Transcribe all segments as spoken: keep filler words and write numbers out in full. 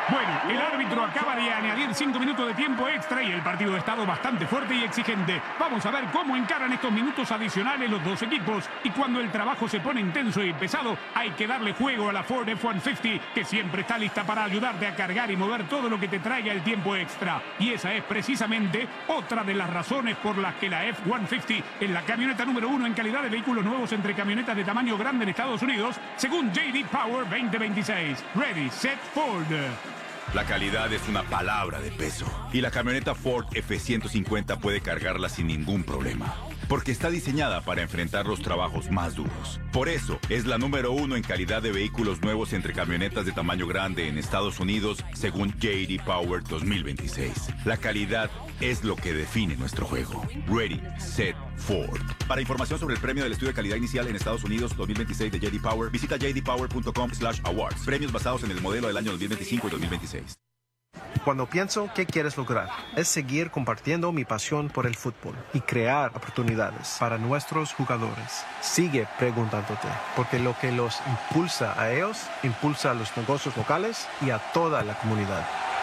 Bueno, el árbitro acaba de añadir cinco minutos de tiempo extra y el partido ha estado bastante fuerte y exigente. Vamos a ver cómo encaran estos minutos adicionales los dos equipos. Y cuando el trabajo se pone intenso y pesado, hay que darle juego a la Ford F ciento cincuenta, que siempre está lista para ayudarte a cargar y mover todo lo que te traiga el tiempo extra. Y esa es precisamente otra de las razones por las que la F ciento cincuenta es la camioneta número uno en calidad de vehículos nuevos entre camionetas de tamaño grande en Estados Unidos, según J D Power veinte veintiséis. Ready, set, Ford. La calidad es una palabra de peso y la camioneta Ford F ciento cincuenta puede cargarla sin ningún problema, porque está diseñada para enfrentar los trabajos más duros. Por eso, es la número uno en calidad de vehículos nuevos entre camionetas de tamaño grande en Estados Unidos, según J D Power dos mil veintiséis. La calidad es lo que define nuestro juego. Ready, set, Ford. Para información sobre el premio del estudio de calidad inicial en Estados Unidos dos mil veintiséis de J D Power, visita j d power punto com slash awards. Premios basados en el modelo del año dos mil veinticinco y dos mil veintiséis. Cuando pienso qué quieres lograr, es seguir compartiendo mi pasión por el fútbol y crear oportunidades para nuestros jugadores. Sigue preguntándote, porque lo que los impulsa a ellos, impulsa a los negocios locales y a toda la comunidad.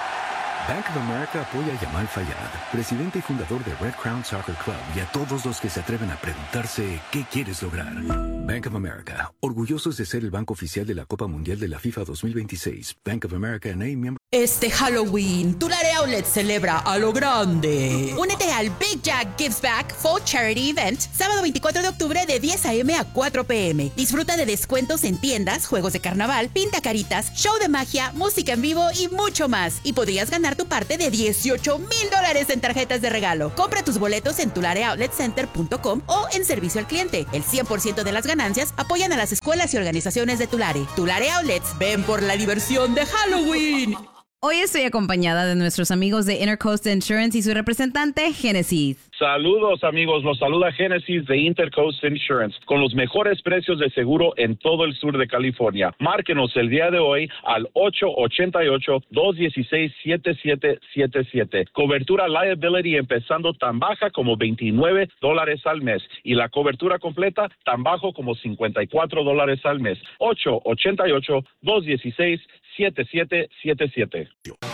Bank of America apoya a Yamal Fayad, presidente y fundador de Red Crown Soccer Club, y a todos los que se atreven a preguntarse qué quieres lograr. Bank of America, orgullosos de ser el banco oficial de la Copa Mundial de la FIFA dos mil veintiséis. Bank of America N A miembro. Este Halloween, Tulare Outlet celebra a lo grande. Únete al Big Jack Gives Back Fall Charity Event, sábado veinticuatro de octubre de diez a eme a cuatro pe eme. Disfruta de descuentos en tiendas, juegos de carnaval, pinta caritas, show de magia, música en vivo y mucho más. Y podrías ganar tu parte de dieciocho mil dólares en tarjetas de regalo. Compra tus boletos en tulare outlet center punto com o en servicio al cliente. El cien por ciento de las ganancias apoyan a las escuelas y organizaciones de Tulare. Tulare Outlets, ven por la diversión de Halloween. Hoy estoy acompañada de nuestros amigos de Intercoast Insurance y su representante, Genesis. Saludos, amigos. Los saluda Genesis de Intercoast Insurance con los mejores precios de seguro en todo el sur de California. Márquenos el día de hoy al ocho ocho ocho, dos uno seis, siete siete siete siete. Cobertura liability empezando tan baja como veintinueve dólares al mes y la cobertura completa tan bajo como cincuenta y cuatro dólares al mes. ocho ocho ocho, dos uno seis, siete siete siete siete.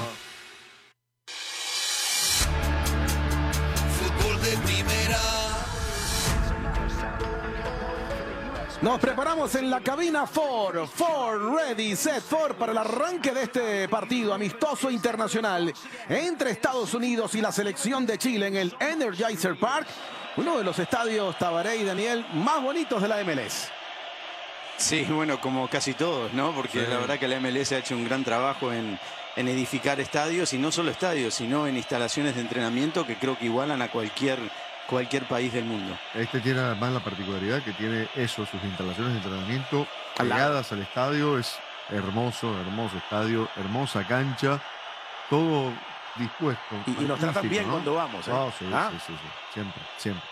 Nos preparamos en la cabina Ford, Ford, ready, set, Ford para el arranque de este partido amistoso internacional entre Estados Unidos y la selección de Chile en el Energizer Park, uno de los estadios, Tabaré y Daniel, más bonitos de la M L S. Sí, bueno, como casi todos, ¿no? Porque sí, la verdad que la M L S ha hecho un gran trabajo en, en edificar estadios, y no solo estadios, sino en instalaciones de entrenamiento que creo que igualan a cualquier... cualquier país del mundo. Este tiene además la particularidad que tiene eso, sus instalaciones de entrenamiento pegadas al estadio. Es hermoso, hermoso estadio, hermosa cancha, todo dispuesto. Y, y nos tratan bien, ¿no?, cuando vamos, ¿eh? Oh, sí, ¿Ah? sí, sí, sí, siempre, siempre.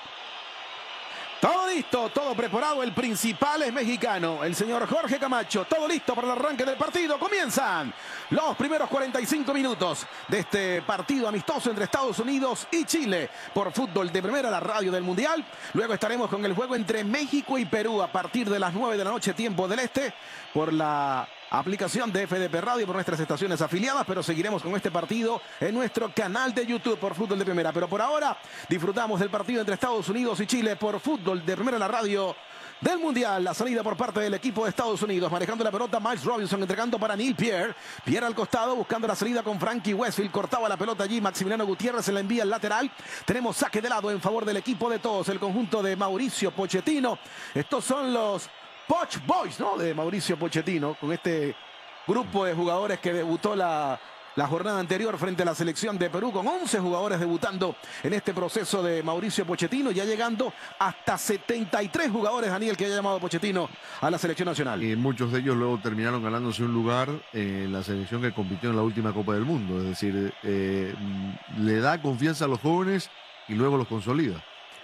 Todo listo, todo preparado. El principal es mexicano, el señor Jorge Camacho. Todo listo para el arranque del partido. Comienzan los primeros cuarenta y cinco minutos de este partido amistoso entre Estados Unidos y Chile por Fútbol de Primera, la radio del Mundial. Luego estaremos con el juego entre México y Perú a partir de las nueve de la noche, tiempo del este, por la aplicación de F D P Radio, por nuestras estaciones afiliadas, pero seguiremos con este partido en nuestro canal de YouTube por Fútbol de Primera. Pero por ahora disfrutamos del partido entre Estados Unidos y Chile por Fútbol de Primera, la radio del Mundial. La salida por parte del equipo de Estados Unidos, manejando la pelota Miles Robinson, entregando para Neil Pierre. Pierre al costado, buscando la salida con Frankie Westfield, cortaba la pelota allí, Maximiliano Gutiérrez se la envía al lateral. Tenemos saque de lado en favor del equipo de todos, el conjunto de Mauricio Pochettino. Estos son los Poch Boys, ¿no?, de Mauricio Pochettino, con este grupo de jugadores que debutó la, la jornada anterior frente a la selección de Perú, con once jugadores debutando en este proceso de Mauricio Pochettino, ya llegando hasta setenta y tres jugadores, Daniel, que haya llamado Pochettino a la selección nacional. Y muchos de ellos luego terminaron ganándose un lugar en la selección que compitió en la última Copa del Mundo, es decir, eh, le da confianza a los jóvenes y luego los consolida.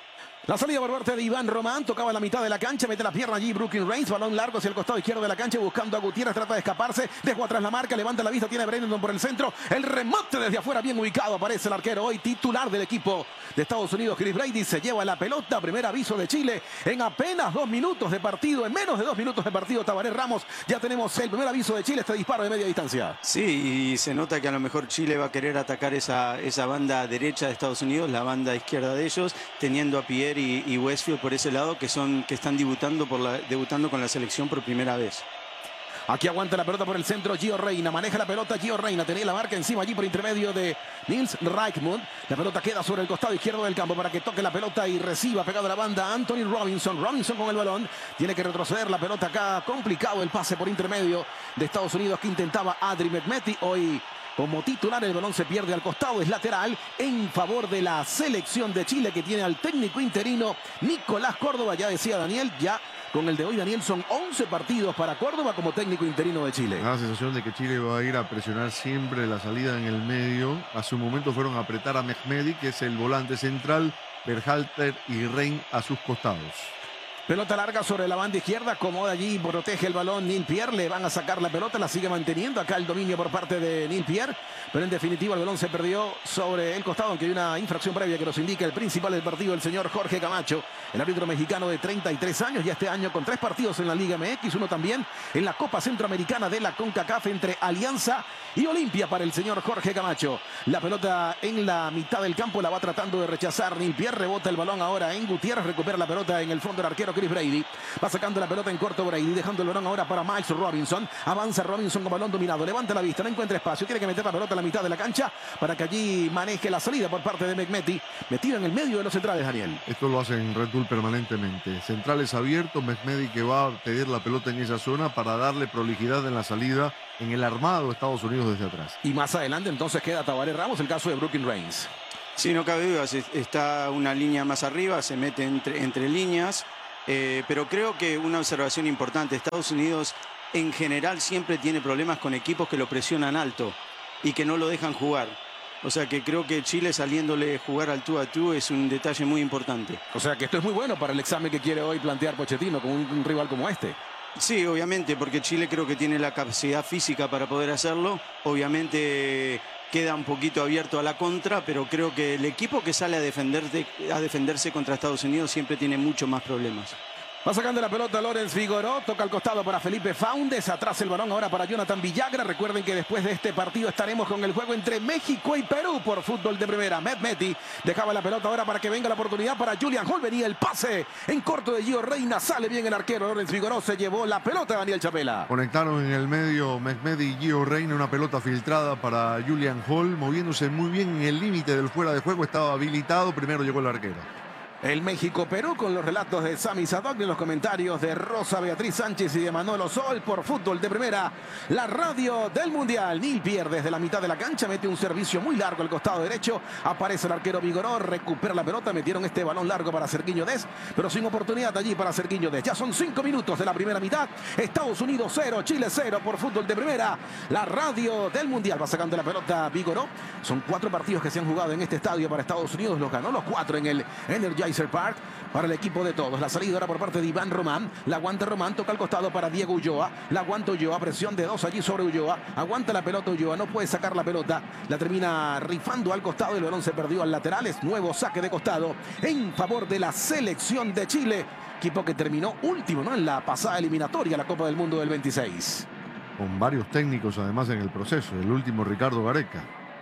La salida por parte de Iván Román, tocaba la mitad de la cancha, mete la pierna allí Brooklyn Reigns, balón largo hacia el costado izquierdo de la cancha, buscando a Gutiérrez, trata de escaparse, dejó atrás la marca, levanta la vista, tiene a Brandon por el centro, el remate desde afuera bien ubicado, aparece el arquero hoy titular del equipo de Estados Unidos, Chris Brady, se lleva la pelota, primer aviso de Chile, en apenas dos minutos de partido, en menos de dos minutos de partido, Tabaré Ramos, ya tenemos el primer aviso de Chile, este disparo de media distancia. Sí, y se nota que a lo mejor Chile va a querer atacar esa, esa banda derecha de Estados Unidos, la banda izquierda de ellos, teniendo a Pierre y, y Westfield por ese lado, que son que están debutando, por la, debutando con la selección por primera vez. Aquí aguanta la pelota por el centro Gio Reyna, maneja la pelota Gio Reyna, tenía la marca encima allí por intermedio de Nils Reichmund. La pelota queda sobre el costado izquierdo del campo para que toque la pelota y reciba pegado a la banda Anthony Robinson. Robinson con el balón, tiene que retroceder la pelota acá, complicado el pase por intermedio de Estados Unidos que intentaba Adri Mehmeti. Hoy como titular el balón se pierde al costado, es lateral en favor de la selección de Chile que tiene al técnico interino Nicolás Córdoba. Ya decía Daniel, ya con el de hoy Daniel son once partidos para Córdoba como técnico interino de Chile. Da la sensación de que Chile va a ir a presionar siempre la salida en el medio. Hace un momento fueron a apretar a Mehmeti, que es el volante central, Berhalter y Rein a sus costados. Pelota larga sobre la banda izquierda, acomoda allí, protege el balón Neil Pierre, le van a sacar la pelota, la sigue manteniendo acá el dominio por parte de Neil Pierre, pero en definitiva el balón se perdió sobre el costado, aunque hay una infracción previa que nos indica el principal del partido, el señor Jorge Camacho, el árbitro mexicano de treinta y tres años, ya este año con tres partidos en la Liga M X, uno también en la Copa Centroamericana de la CONCACAF entre Alianza y Olimpia para el señor Jorge Camacho. La pelota en la mitad del campo la va tratando de rechazar Neil Pierre, rebota el balón ahora en Gutiérrez, recupera la pelota en el fondo del arquero Chris Brady, va sacando la pelota en corto Brady, dejando el balón ahora para Miles Robinson, avanza Robinson con balón dominado, levanta la vista, no encuentra espacio, tiene que meter la pelota a la mitad de la cancha para que allí maneje la salida por parte de Mehmeti, metido en el medio de los centrales, Daniel. Esto lo hacen Red Bull permanentemente, centrales abiertos, Mehmeti que va a pedir la pelota en esa zona para darle prolijidad en la salida en el armado de Estados Unidos desde atrás. Y más adelante entonces queda Tabaré Ramos, el caso de Brooklyn Reigns. Sí, no cabe duda, está una línea más arriba, se mete entre, entre líneas. Eh, pero creo que una observación importante, Estados Unidos en general siempre tiene problemas con equipos que lo presionan alto y que no lo dejan jugar. O sea que creo que Chile saliéndole jugar al tú a tú es un detalle muy importante. O sea que esto es muy bueno para el examen que quiere hoy plantear Pochettino con un, un rival como este. Sí, obviamente, porque Chile creo que tiene la capacidad física para poder hacerlo. Obviamente queda un poquito abierto a la contra, pero creo que el equipo que sale a, defenderse, a defenderse contra Estados Unidos siempre tiene mucho más problemas. Va sacando la pelota Lorenz Figueroa, toca al costado para Felipe Faundes, atrás el balón ahora para Jonathan Villagra. Recuerden que después de este partido estaremos con el juego entre México y Perú por fútbol de primera. Mehmeti dejaba la pelota ahora para que venga la oportunidad para Julian Hall. Venía el pase en corto de Gio Reyna, sale bien el arquero Lorenz Figueroa, se llevó la pelota Daniel Chapela. Conectaron en el medio Mehmeti y Gio Reyna, una pelota filtrada para Julian Hall, moviéndose muy bien en el límite del fuera de juego, estaba habilitado, primero llegó el arquero. El México-Perú con los relatos de Sami Sadok y los comentarios de Rosa Beatriz Sánchez y de Manolo Sol por fútbol de primera, la radio del Mundial. Neil Pierre desde la mitad de la cancha mete un servicio muy largo al costado derecho, aparece el arquero Vigoró, recupera la pelota, metieron este balón largo para Sergiño Dest, pero sin oportunidad allí para Sergiño Dest. Ya son cinco minutos de la primera mitad, Estados Unidos cero, Chile cero por fútbol de primera, la radio del Mundial. Va sacando la pelota Vigoró, son cuatro partidos que se han jugado en este estadio para Estados Unidos, los ganó los cuatro en el Energizer Park para el equipo de todos. La salida ahora por parte de Iván Román, la aguanta Román, toca al costado para Diego Ulloa, la aguanta Ulloa, presión de dos allí sobre Ulloa, aguanta la pelota Ulloa, no puede sacar la pelota, la termina rifando al costado, el balón se perdió al lateral, es nuevo saque de costado en favor de la selección de Chile, equipo que terminó último, ¿no?, en la pasada eliminatoria, la Copa del Mundo del veintiséis. Con varios técnicos además en el proceso, el último Ricardo Gareca.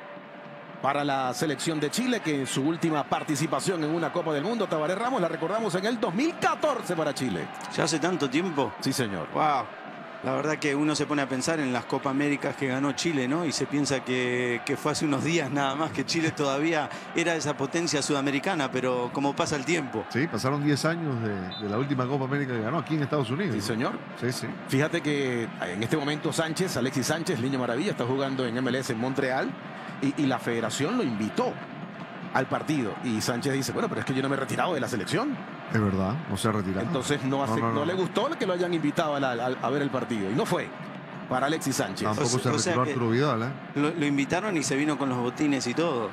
Para la selección de Chile, que en su última participación en una Copa del Mundo, Tabaré Ramos, la recordamos en el dos mil catorce para Chile. ¿Ya hace tanto tiempo? Sí, señor. Wow. La verdad que uno se pone a pensar en las Copa Américas que ganó Chile, ¿no? Y se piensa que, que fue hace unos días nada más, que Chile todavía era esa potencia sudamericana, pero como pasa el tiempo. Sí, pasaron diez años de, de la última Copa América que ganó aquí en Estados Unidos. Sí, señor. Sí, sí. Fíjate que en este momento Sánchez, Alexis Sánchez, Niño Maravilla, está jugando en M L S en Montreal y, y la federación lo invitó al partido. Y Sánchez dice, bueno, pero es que yo no me he retirado de la selección. Es verdad, no se ha retirado. Entonces no, hace, no, no, no. no le gustó que lo hayan invitado a, la, a, a ver el partido. Y no fue. para Alexis Sánchez. Tampoco O sea- se o sea retiró que- Arturo Vidal, ¿eh? Lo, lo invitaron y se vino con los botines y todo.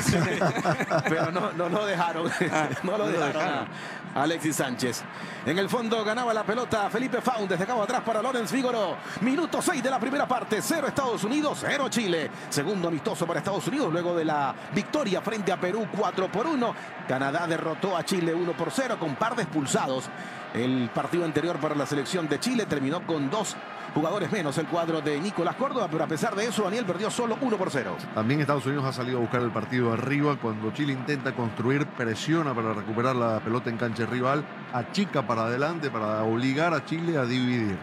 Pero no, no lo dejaron. Ah, no lo no lo dejaron dejaron. a Alexis Sánchez. En el fondo ganaba la pelota Felipe Faundes. Dejaba atrás para Lorenz Fígoro. Minuto seis de la primera parte. Cero Estados Unidos, cero Chile. Segundo amistoso para Estados Unidos luego de la victoria frente a Perú cuatro por uno. Canadá derrotó a Chile uno por cero con par de expulsados. El partido anterior para la selección de Chile terminó con dos jugadores menos el cuadro de Nicolás Córdoba, pero a pesar de eso Daniel perdió solo uno por cero. También Estados Unidos ha salido a buscar el partido arriba cuando Chile intenta construir, presiona para recuperar la pelota en cancha rival, achica para adelante para obligar a Chile a dividir.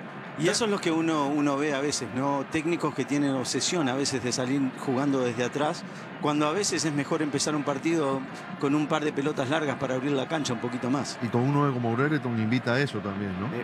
Y eso es lo que uno, uno ve a veces, ¿no? Técnicos que tienen obsesión a veces de salir jugando desde atrás, cuando a veces es mejor empezar un partido con un par de pelotas largas para abrir la cancha un poquito más. Y con un nueve como Brereton invita a eso también, ¿no? Eh.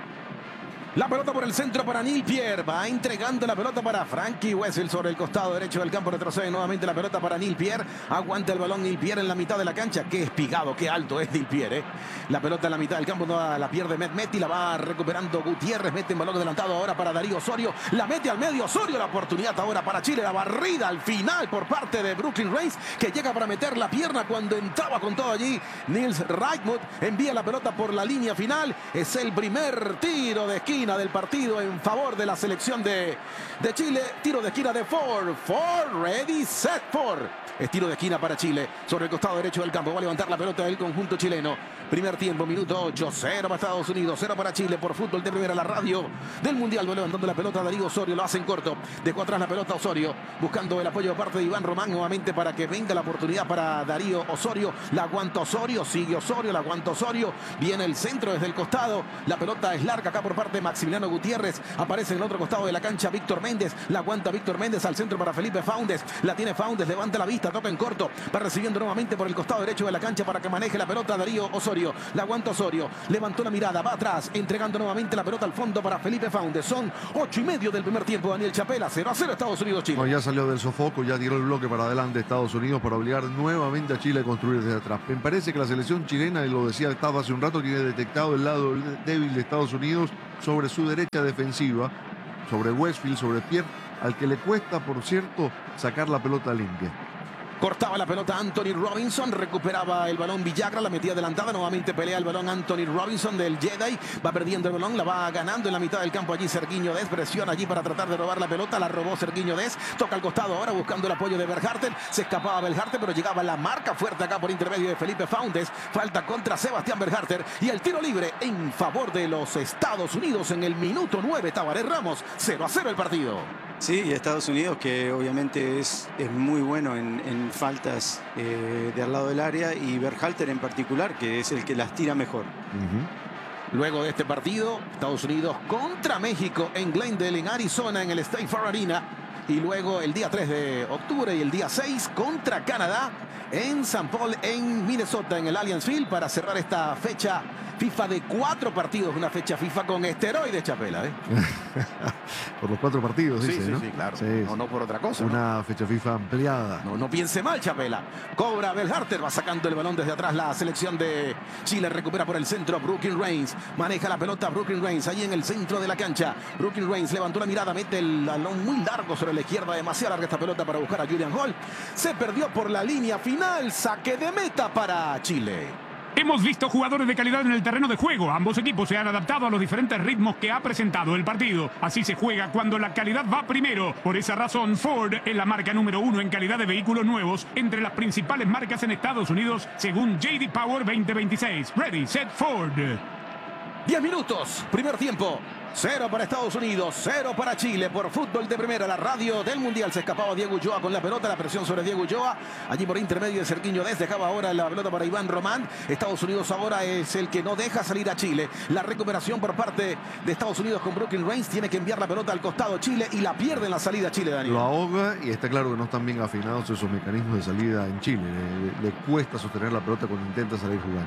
La pelota por el centro para Neil Pierre. Va entregando la pelota para Frankie Wessel sobre el costado derecho del campo. Retrocede nuevamente la pelota para Neil Pierre. Aguanta el balón Neil Pierre en la mitad de la cancha. Qué espigado, qué alto es Neil Pierre. ¿eh? La pelota en la mitad del campo no la pierde Mehmet y la va recuperando Gutiérrez. Mete en balón adelantado ahora para Darío Osorio. La mete al medio Osorio. La oportunidad ahora para Chile. La barrida al final por parte de Brooklyn Reigns, que llega para meter la pierna cuando entraba con todo allí. Nils Reitmuth envía la pelota por la línea final. Es el primer tiro de esquina del partido en favor de la selección de, de Chile. Tiro de esquina de Ford. Ford, ready, set, Ford. Es tiro de esquina para Chile sobre el costado derecho del campo. Va a levantar la pelota del conjunto chileno. Primer tiempo, minuto ocho. Cero para Estados Unidos, cero para Chile por Fútbol de Primera, la radio del Mundial. Va levantando la pelota Darío Osorio. Lo hace en corto. Dejó atrás la pelota Osorio. Buscando el apoyo de parte de Iván Román nuevamente para que venga la oportunidad para Darío Osorio. La aguanta Osorio. Sigue Osorio. La aguanta Osorio. Viene el centro desde el costado. La pelota es larga acá por parte de Maximiliano Gutiérrez. Aparece en el otro costado de la cancha Víctor Méndez. La aguanta Víctor Méndez al centro para Felipe Faundes. La tiene Faundes. Levanta la vista. Toca en corto. Va recibiendo nuevamente por el costado derecho de la cancha para que maneje la pelota Darío Osorio. La aguanta Osorio. Levantó la mirada. Va atrás. Entregando nuevamente la pelota al fondo para Felipe Faundes. Son ocho y medio del primer tiempo. Daniel Chapela. cero a cero Estados Unidos-Chile. No, ya salió del sofoco, ya tiró el bloque para adelante Estados Unidos para obligar nuevamente a Chile a construir desde atrás. Me parece que la selección chilena, y lo decía Gustavo hace un rato, tiene detectado el lado débil de Estados Unidos sobre su derecha defensiva, sobre Westfield, sobre Pierre, al que le cuesta, por cierto, sacar la pelota limpia. Cortaba la pelota Anthony Robinson, recuperaba el balón Villagra, la metía adelantada, nuevamente pelea el balón Anthony Robinson del Jedi, va perdiendo el balón, la va ganando en la mitad del campo allí Sergiño Dest, presiona allí para tratar de robar la pelota, la robó Sergiño Dest, toca al costado ahora buscando el apoyo de Berharter, se escapaba Berharter, pero llegaba la marca fuerte acá por intermedio de Felipe Faundes, falta contra Sebastián Berharter y el tiro libre en favor de los Estados Unidos en el minuto nueve, Tabaré Ramos, cero a cero el partido. Sí, y Estados Unidos, que obviamente es, es muy bueno en, en faltas eh, de al lado del área, y Berhalter en particular, que es el que las tira mejor. Uh-huh. Luego de este partido, Estados Unidos contra México en Glendale, en Arizona, en el State Farm Arena. Y luego el día tres de octubre y el día seis contra Canadá en Saint Paul, en Minnesota, en el Allianz Field, para cerrar esta fecha FIFA de cuatro partidos, una fecha FIFA con esteroides, Chapela, ¿eh? Por los cuatro partidos, sí, dice, sí, ¿no? Sí, claro. Sí, no, no por otra cosa. Una ¿no? fecha FIFA ampliada. No, no piense mal, Chapela. Cobra Berharter, va sacando el balón desde atrás la selección de Chile. Recupera por el centro Brooklyn Reigns. Maneja la pelota Brooklyn Reigns, ahí en el centro de la cancha. Brooklyn Reigns levantó la mirada, mete el balón muy largo sobre la izquierda. Demasiado larga esta pelota para buscar a Julian Hall. Se perdió por la línea final. Saque de meta para Chile. Hemos visto jugadores de calidad en el terreno de juego. Ambos equipos se han adaptado a los diferentes ritmos que ha presentado el partido. Así se juega cuando la calidad va primero. Por esa razón, Ford es la marca número uno en calidad de vehículos nuevos entre las principales marcas en Estados Unidos, según J D Power veinte veintiséis. Ready, set, Ford. diez minutos, primer tiempo. Cero para Estados Unidos, cero para Chile por Fútbol de Primera, la radio del Mundial. Se escapaba Diego Ulloa con la pelota, la presión sobre Diego Ulloa. Allí por intermedio de Sergiño Dest, dejaba ahora la pelota para Iván Román. Estados Unidos ahora es el que no deja salir a Chile. La recuperación por parte de Estados Unidos con Brooklyn Reigns. Tiene que enviar la pelota al costado Chile y la pierde en la salida Chile, Daniel. Lo ahoga y está claro que no están bien afinados esos mecanismos de salida en Chile. Le, le cuesta sostener la pelota cuando intenta salir jugando.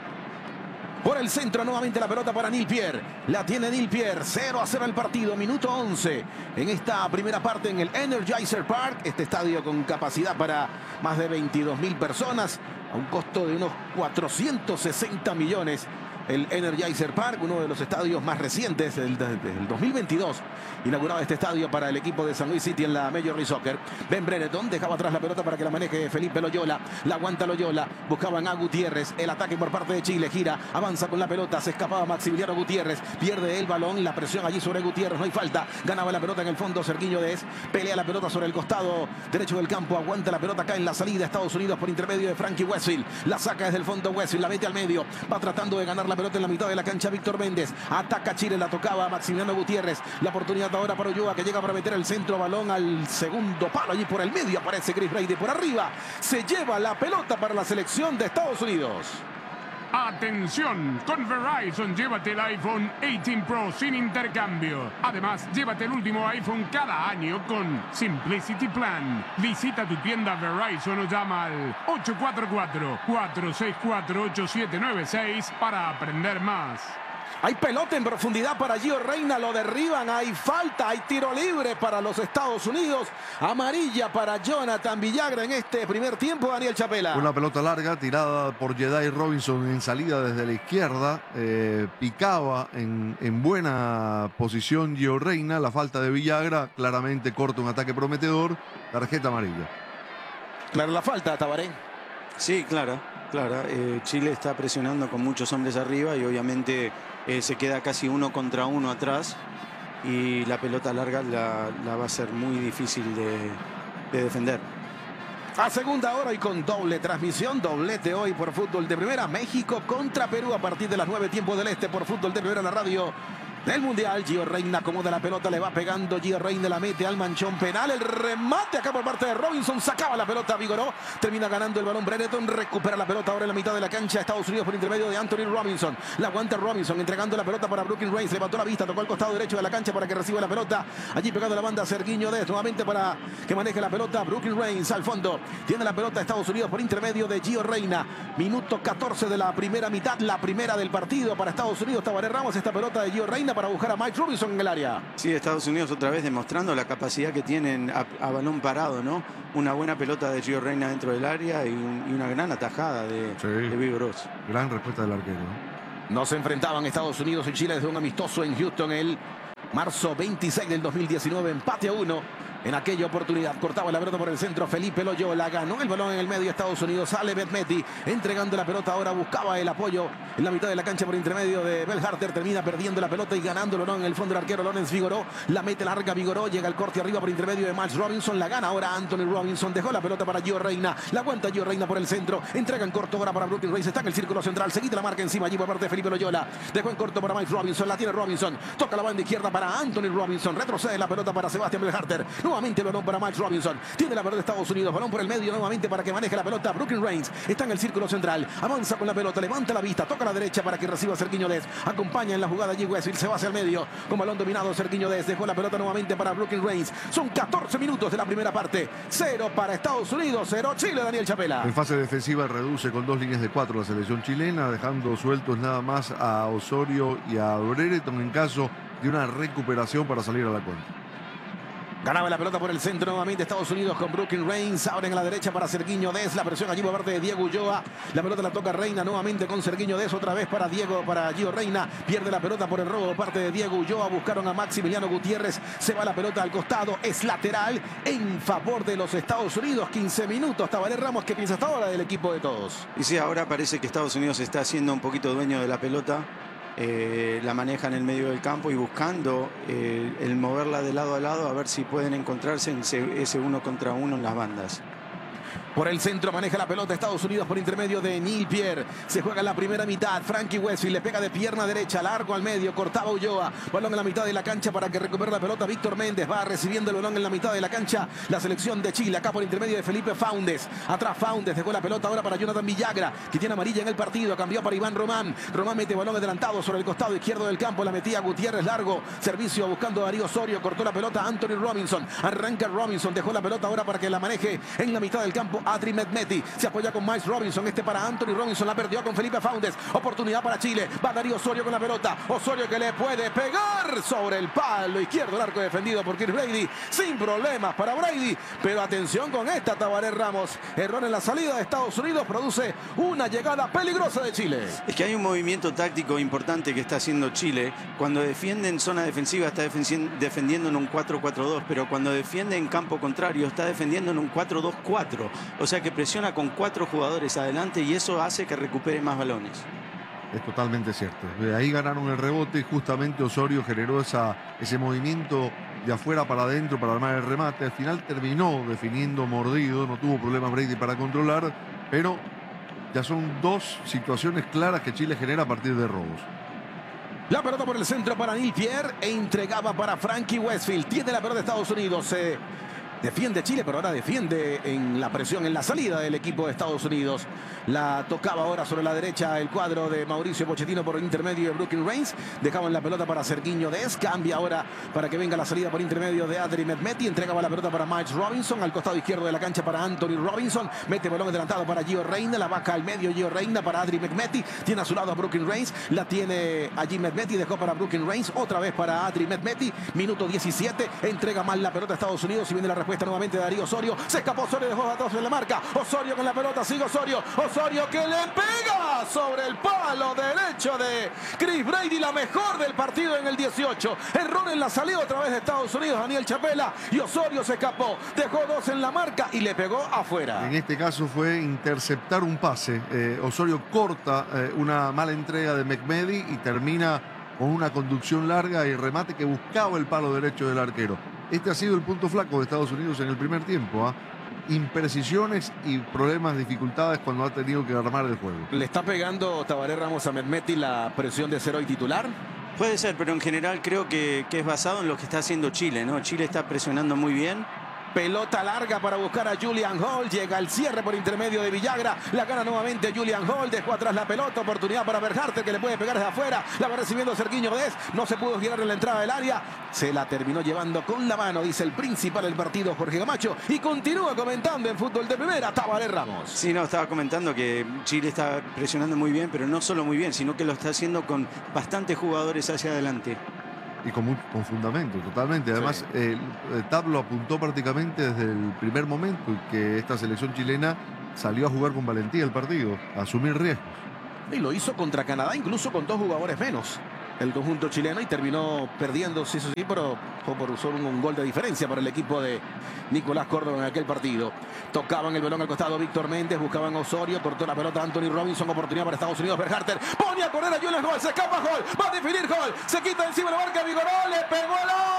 Por el centro nuevamente la pelota para Neil Pierre. La tiene Neil Pierre. cero a cero el partido. Minuto once. En esta primera parte en el Energizer Park. Este estadio con capacidad para más de veintidós mil personas. A un costo de unos cuatrocientos sesenta millones. el Energizer Park, uno de los estadios más recientes del, del dos mil veintidós. Inaugurado este estadio para el equipo de San Luis City en la Major League Soccer. Ben Brereton dejaba atrás la pelota para que la maneje Felipe Loyola. La aguanta Loyola. Buscaban a Gutiérrez. El ataque por parte de Chile. Gira. Avanza con la pelota. Se escapaba Maximiliano Gutiérrez. Pierde el balón. La presión allí sobre Gutiérrez. No hay falta. Ganaba la pelota en el fondo Serguiño Dez. Pelea la pelota sobre el costado derecho del campo. Aguanta la pelota acá en la salida. Estados Unidos por intermedio de Frankie Westfield. La saca desde el fondo Westfield. La mete al medio. Va tratando de ganar la pelota en la mitad de la cancha Víctor Méndez. Ataca Chile. La tocaba Maximiliano Gutiérrez. La oportunidad ahora para Ulloa, que llega para meter el centro, balón al segundo palo, allí por el medio aparece Chris Brady por arriba, se lleva la pelota para la selección de Estados Unidos. Atención, con Verizon llévate el iPhone dieciocho Pro sin intercambio. Además, llévate el último iPhone cada año con Simplicity Plan. Visita tu tienda Verizon o llama al ocho cuatro cuatro, cuatro seis cuatro, ocho siete nueve seis para aprender más. Hay pelota en profundidad para Gio Reyna, lo derriban, hay falta, hay tiro libre para los Estados Unidos. Amarilla para Jonathan Villagra en este primer tiempo, Daniel Chapela. Una pelota larga tirada por Jedi Robinson en salida desde la izquierda. Eh, picaba en, en buena posición Gio Reyna. La falta de Villagra claramente corta un ataque prometedor. Tarjeta amarilla. Claro, la falta, Tabaré. Sí, clara, clara. Eh, Chile está presionando con muchos hombres arriba y obviamente eh, se queda casi uno contra uno atrás. Y la pelota larga la, la va a ser muy difícil de, de defender. A segunda hora y con doble transmisión, doblete hoy por Fútbol de Primera. México contra Perú a partir de las nueve tiempo del este por Fútbol de Primera, la radio del Mundial. Gio Reyna acomoda la pelota, le va pegando Gio Reyna, la mete al manchón penal, el remate acá por parte de Robinson, sacaba la pelota Vigoró, termina ganando el balón Brereton, recupera la pelota ahora en la mitad de la cancha Estados Unidos por intermedio de Anthony Robinson, la aguanta Robinson, entregando la pelota para Brooklyn Reigns, levantó la vista, tocó al costado derecho de la cancha para que reciba la pelota, allí pegando la banda Serguiño Dez, nuevamente para que maneje la pelota Brooklyn Reigns al fondo, tiene la pelota Estados Unidos por intermedio de Gio Reyna, minuto catorce de la primera mitad, la primera del partido para Estados Unidos. Tabaré Ramos, esta pelota de Gio Reyna para buscar a Mike Robinson en el área. Sí, Estados Unidos otra vez demostrando la capacidad que tienen a, a balón parado, ¿no? Una buena pelota de Gio Reyna dentro del área y, un, y una gran atajada de, sí. de Vigorós. Gran respuesta del arquero, ¿no? No se enfrentaban Estados Unidos y Chile desde un amistoso en Houston el marzo veintiséis del dos mil diecinueve, empate a uno. En aquella oportunidad cortaba la pelota por el centro Felipe Loyola, ganó el balón en el medio Estados Unidos, sale Betmeti entregando la pelota, ahora buscaba el apoyo en la mitad de la cancha por intermedio de Bell Harter, termina perdiendo la pelota y ganándolo, ¿no? En el fondo el arquero Lorenz Vigoró, la mete larga Vigoró, llega el corte arriba por intermedio de Miles Robinson, la gana ahora Anthony Robinson, dejó la pelota para Gio Reyna, la aguanta Gio Reyna por el centro, entrega en corto ahora para Brooklyn Reigns, está en el círculo central, se quita la marca encima allí por parte de Felipe Loyola, dejó en corto para Miles Robinson, la tiene Robinson, toca la banda izquierda para Anthony Robinson, retrocede la pelota para Sebastián Bell Harter, nuevamente el balón para Miles Robinson, tiene la pelota de Estados Unidos, balón por el medio nuevamente para que maneje la pelota Brooklyn Reigns, está en el círculo central, avanza con la pelota, levanta la vista, toca a la derecha para que reciba Serguiño Dez, acompaña en la jugada allí Westfield, se va hacia el medio, con balón dominado Serguiño Dez, dejó la pelota nuevamente para Brooklyn Reigns, son catorce minutos de la primera parte, cero para Estados Unidos, cero Chile, Daniel Chapela. En fase defensiva reduce con dos líneas de cuatro la selección chilena, dejando sueltos nada más a Osorio y a Brereton en caso de una recuperación para salir a la cuenta. Ganaba la pelota por el centro nuevamente Estados Unidos con Brooklyn Reigns. Abren a la derecha para Serguiño Dez. La presión allí por parte de Diego Ulloa. La pelota la toca Reyna nuevamente con Serguiño Dez. Otra vez para Diego, para Gio Reyna. Pierde la pelota por el robo por parte de Diego Ulloa. Buscaron a Maximiliano Gutiérrez. Se va la pelota al costado. Es lateral en favor de los Estados Unidos. quince minutos. Tabaré Ramos, ¿qué piensa hasta ahora del equipo de todos? Y sí, ahora parece que Estados Unidos está siendo un poquito dueño de la pelota. Eh, la maneja en el medio del campo y buscando eh, el moverla de lado a lado a ver si pueden encontrarse en ese, ese uno contra uno en las bandas. Por el centro maneja la pelota Estados Unidos por intermedio de Neil Pierre. Se juega en la primera mitad. Frankie Westfield le pega de pierna derecha, largo al medio, cortaba Ulloa. Balón en la mitad de la cancha para que recupere la pelota Víctor Méndez. Va recibiendo el balón en la mitad de la cancha la selección de Chile. Acá por intermedio de Felipe Faundes. Atrás Faundes dejó la pelota ahora para Jonathan Villagra, que tiene amarilla en el partido. Cambió para Iván Román. Román mete balón adelantado sobre el costado izquierdo del campo. La metía Gutiérrez largo. Servicio buscando a Darío Osorio. Cortó la pelota Anthony Robinson. Arranca Robinson. Dejó la pelota ahora para que la maneje en la mitad del campo campo. Adri Mehmeti se apoya con Miles Robinson. Este para Anthony Robinson. La perdió con Felipe Faundes. Oportunidad para Chile. Va Darío Osorio con la pelota. Osorio que le puede pegar sobre el palo izquierdo. El arco defendido por Chris Brady. Sin problemas para Brady. Pero atención con esta, Tabaré Ramos. Error en la salida de Estados Unidos. Produce una llegada peligrosa de Chile. Es que hay un movimiento táctico importante que está haciendo Chile. Cuando defiende en zona defensiva está defendiendo en un cuatro cuatro dos. Pero cuando defiende en campo contrario está defendiendo en un cuatro dos cuatro. O sea que presiona con cuatro jugadores adelante y eso hace que recupere más balones. Es totalmente cierto. De ahí ganaron el rebote y justamente Osorio generó esa, ese movimiento de afuera para adentro para armar el remate. Al final terminó definiendo mordido, no tuvo problemas Brady para controlar, pero ya son dos situaciones claras que Chile genera a partir de robos. La pelota por el centro para Neil Pierre e entregaba para Frankie Westfield. Tiene la pelota de Estados Unidos. Eh, defiende Chile, pero ahora defiende en la presión, en la salida del equipo de Estados Unidos. La tocaba ahora sobre la derecha el cuadro de Mauricio Pochettino por intermedio de Brooklyn Reigns. Dejaban la pelota para Sergiño Dez. Cambia ahora para que venga la salida por intermedio de Adri Mehmeti. Entregaba la pelota para Miles Robinson. Al costado izquierdo de la cancha para Anthony Robinson. Mete balón adelantado para Gio Reyna. La baja al medio Gio Reyna para Adri Mehmeti. Tiene a su lado a Brooklyn Reigns. La tiene allí Mehmeti. Dejó para Brooklyn Reigns. Otra vez para Adri Mehmeti. Minuto diecisiete. Entrega mal la pelota a Estados Unidos. Y viene la respuesta nuevamente de Darío Osorio. Se escapó Osorio. Dejó atrás en la marca. Osorio con la pelota. Sigue Osorio. Osorio que le pega sobre el palo derecho de Chris Brady. La mejor del partido en el dieciocho. Error en la salida otra vez de Estados Unidos. Daniel Chapela. Y Osorio se escapó. Dejó dos en la marca y le pegó afuera. En este caso fue interceptar un pase. Eh, Osorio corta eh, una mala entrega de Mehmeti y termina con una conducción larga y remate que buscaba el palo derecho del arquero. Este ha sido el punto flaco de Estados Unidos en el primer tiempo. ¿eh? Imprecisiones y problemas, dificultades cuando ha tenido que armar el juego. ¿Le está pegando Tabaré Ramos a Mehmeti la presión de ser hoy titular? Puede ser, pero en general creo que, que es basado en lo que está haciendo Chile, ¿no? Chile está presionando muy bien. Pelota larga para buscar a Julian Hall. Llega el cierre por intermedio de Villagra. La gana nuevamente Julian Hall. Dejó atrás la pelota. Oportunidad para Berharter que le puede pegar desde afuera. La va recibiendo Sergiño Dez. No se pudo girar en la entrada del área. Se la terminó llevando con la mano, dice el principal del partido, Jorge Camacho. Y continúa comentando en fútbol de primera, Tabaré Ramos. Sí, no, estaba comentando que Chile está presionando muy bien, pero no solo muy bien, sino que lo está haciendo con bastantes jugadores hacia adelante. Y con, con fundamento, totalmente. Además, sí. eh, el Tab lo apuntó prácticamente desde el primer momento que esta selección chilena salió a jugar con valentía el partido, a asumir riesgos. Y lo hizo contra Canadá, incluso con dos jugadores menos. El conjunto chileno y terminó perdiendo, sí, eso sí, pero fue por usar un, un gol de diferencia para el equipo de Nicolás Córdoba en aquel partido. Tocaban el balón al costado Víctor Méndez, buscaban a Osorio, cortó la pelota Anthony Robinson, oportunidad para Estados Unidos. Berharter pone a correr a Julian Hall, se escapa Hall, va a definir Hall, se quita encima la marca Vigoró, le pegó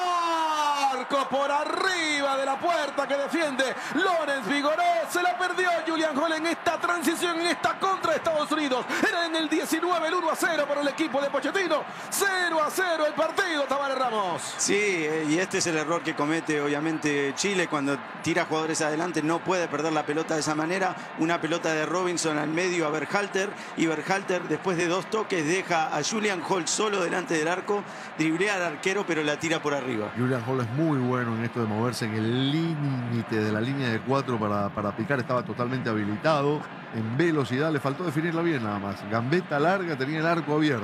el arco por arriba de la puerta que defiende Lorenz Vigoró. Se la perdió Julian Hall en esta transición, en esta contra de Estados Unidos. Era en el diecinueve, el uno a cero para el equipo de Pochettino. cero a cero el partido, Tabaré Ramos. Sí, y este es el error que comete obviamente Chile cuando tira jugadores adelante. No puede perder la pelota de esa manera. Una pelota de Robinson al medio a Berhalter. Y Berhalter después de dos toques deja a Julian Hall solo delante del arco. Driblea al arquero pero la tira por arriba. Julian Hall es muy bueno en esto de moverse en el límite de la línea de cuatro para, para picar. Estaba totalmente habilitado. En velocidad le faltó definirla bien nada más. Gambeta larga, tenía el arco abierto.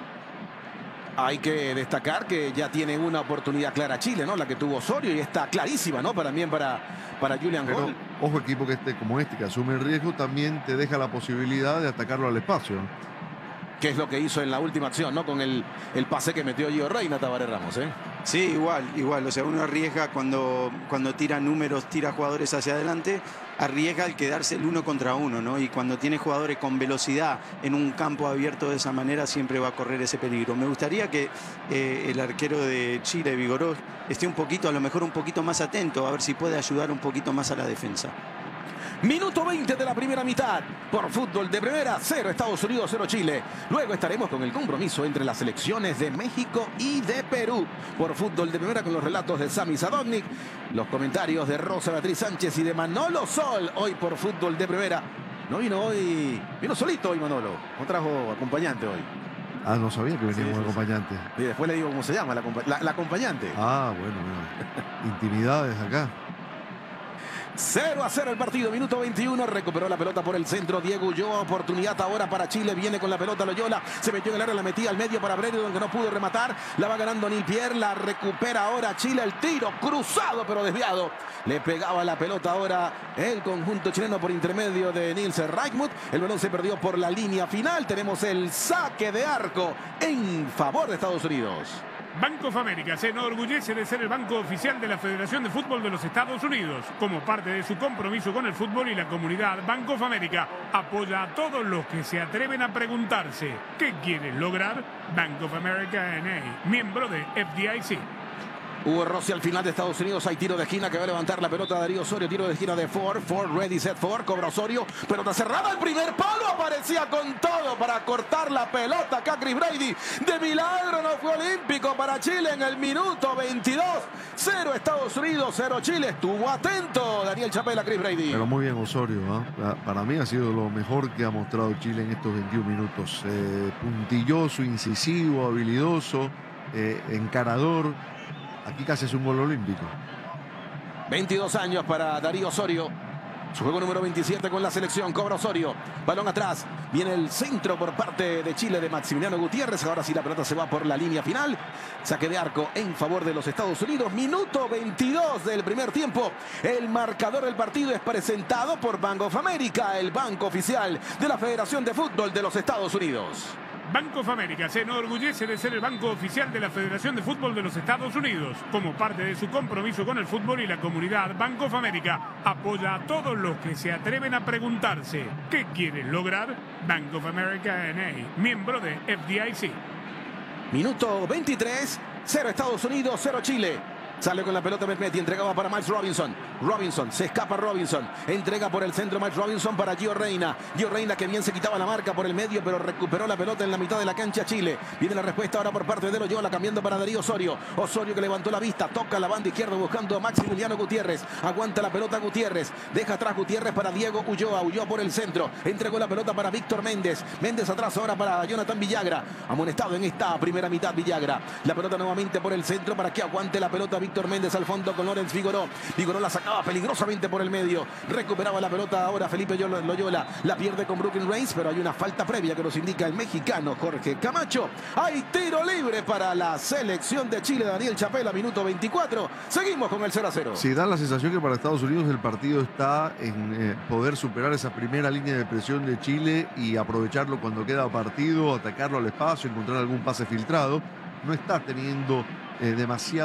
Hay que destacar que ya tiene una oportunidad clara Chile, ¿no? La que tuvo Osorio y está clarísima, ¿no? Para, también para, para Julian Pero, Hall. Ojo, equipo que este, como este, que asume el riesgo, también te deja la posibilidad de atacarlo al espacio. Que es lo que hizo en la última acción, ¿no? Con el, el pase que metió Gio Reyna, Tabaré Ramos, ¿eh? Sí, igual, igual. O sea, uno arriesga cuando, cuando tira números, tira jugadores hacia adelante, arriesga al quedarse el uno contra uno, ¿no? Y cuando tiene jugadores con velocidad en un campo abierto de esa manera, siempre va a correr ese peligro. Me gustaría que eh, el arquero de Chile, Vigoró, esté un poquito, a lo mejor un poquito más atento, a ver si puede ayudar un poquito más a la defensa. Minuto veinte de la primera mitad. Por fútbol de primera, cero Estados Unidos, cero Chile. Luego estaremos con el compromiso entre las selecciones de México y de Perú. Por fútbol de primera con los relatos de Sami Sadovnik, los comentarios de Rosa Beatriz Sánchez y de Manolo Sol. Hoy por fútbol de primera. No vino hoy, vino solito hoy Manolo. No trajo acompañante hoy. Ah, no sabía que venía sí, como sí, acompañante. Sí. Y después le digo cómo se llama la, la, la acompañante. Ah, bueno, bueno. Intimidades acá. cero a cero el partido, minuto veintiuno. Recuperó la pelota por el centro Diego Ulloa. Oportunidad ahora para Chile. Viene con la pelota Loyola. Se metió en el área, la metía al medio para Brereton, donde no pudo rematar. La va ganando Neil Pierre. La recupera ahora Chile. El tiro cruzado, pero desviado. Le pegaba la pelota ahora el conjunto chileno por intermedio de Nils Reichmuth. El balón se perdió por la línea final. Tenemos el saque de arco en favor de Estados Unidos. Bank of America se enorgullece de ser el banco oficial de la Federación de Fútbol de los Estados Unidos. Como parte de su compromiso con el fútbol y la comunidad, Bank of America apoya a todos los que se atreven a preguntarse ¿qué quieren lograr? Bank of America N A, miembro de F D I C. Hugo Rossi al final de Estados Unidos. Hay tiro de esquina que va a levantar la pelota de Darío Osorio. Tiro de esquina de Ford. Ford ready, set Ford. Cobra Osorio. Pelota cerrada. El primer palo aparecía con todo para cortar la pelota. Acá Chris Brady. De milagro no fue olímpico para Chile en el minuto veintidós. cero Estados Unidos, cero Chile. Estuvo atento Daniel Chapela, Chris Brady. Pero muy bien Osorio, ¿eh? Para mí ha sido lo mejor que ha mostrado Chile en estos veintiún minutos. Eh, puntilloso, incisivo, habilidoso, eh, encarador. Aquí casi es un gol olímpico. veintidós años para Darío Osorio. Su juego número veintisiete con la selección. Cobra Osorio. Balón atrás. Viene el centro por parte de Chile de Maximiliano Gutiérrez. Ahora sí la pelota se va por la línea final. Saque de arco en favor de los Estados Unidos. Minuto veintidós del primer tiempo. El marcador del partido es presentado por Bank of America, el banco oficial de la Federación de Fútbol de los Estados Unidos. Bank of America se enorgullece de ser el banco oficial de la Federación de Fútbol de los Estados Unidos. Como parte de su compromiso con el fútbol y la comunidad, Bank of America apoya a todos los que se atreven a preguntarse ¿qué quieren lograr? Bank of America N A, miembro de F D I C. Minuto veintitrés, cero Estados Unidos, cero Chile. Sale con la pelota Mehmeti, entregaba para Miles Robinson. Robinson, se escapa Robinson. Entrega por el centro Miles Robinson para Gio Reyna. Gio Reyna que bien se quitaba la marca por el medio, pero recuperó la pelota en la mitad de la cancha Chile. Viene la respuesta ahora por parte de Loyola, cambiando para Darío Osorio. Osorio que levantó la vista, toca la banda izquierda buscando a Maximiliano Gutiérrez. Aguanta la pelota Gutiérrez. Deja atrás Gutiérrez para Diego Ulloa. Ulloa por el centro. Entregó la pelota para Víctor Méndez. Méndez atrás ahora para Jonathan Villagra. Amonestado en esta primera mitad Villagra. La pelota nuevamente por el centro para que aguante la pelota Víctor Méndez al fondo con Lorenz Figueroa. Figueroa la sacaba peligrosamente por el medio. Recuperaba la pelota ahora Felipe Loyola. La pierde con Brooklyn Reigns, pero hay una falta previa que nos indica el mexicano Jorge Camacho. Hay tiro libre para la selección de Chile. Daniel Chapela, minuto veinticuatro. Seguimos con el cero a cero. Sí, da la sensación que para Estados Unidos el partido está en eh, poder superar esa primera línea de presión de Chile y aprovecharlo cuando queda partido, atacarlo al espacio, encontrar algún pase filtrado. No está teniendo eh, demasiado